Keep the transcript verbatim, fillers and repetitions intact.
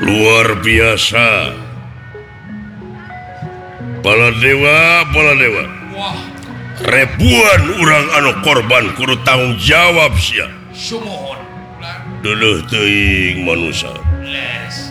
luar biasa Bala dewa bala dewa ribuan orang anu korban kudu tanggung jawab sia dulu teuing manusia